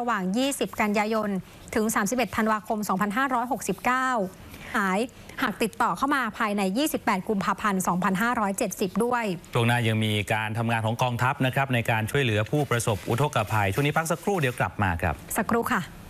ระหว่าง 20 กันยายน ถึง 31 ธันวาคม 2569 หายหากติดต่อเข้ามาภายใน 28 กุมภาพันธ์ 2570 ด้วยช่วงหน้ายังมีการทำงานของกองทัพนะครับในการช่วยเหลือผู้ประสบอุทกภัยช่วงนี้พักสักครู่เดี๋ยวกลับมาครับสักครู่ค่ะ